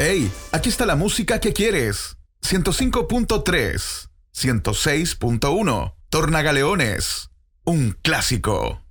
Hey, aquí está la música que quieres. 105.3, 106.1, Tornagaleones, un clásico.